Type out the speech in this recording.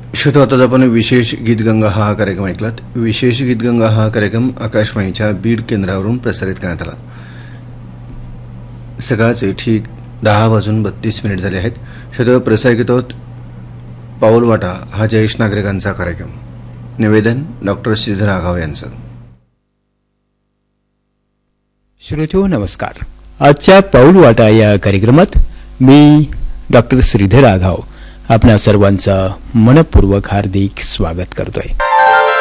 श्रोतो, आता आपण विशेष गीतगंगा हा कार्यक्रम ऐकलात. विशेष गीतगंगा हा कार्यक्रम आकाशवाणीच्या बीड केंद्रावरून प्रसारित करण्यात आला. सकाळचे ठीक 10:32 झाले आहेत. श्रोतो, प्रसारित होत पाऊल वाटा हा ज्येष्ठ नागरिकांचा कार्यक्रम. निवेदन डॉक्टर श्रीधर आघाव यांचं. श्रोतो नमस्कार. आजच्या पाऊल वाटा या कार्यक्रमात मी डॉक्टर श्रीधर आघाव आपणा सर्वांचं मनपूर्वक हार्दिक स्वागत करतोय.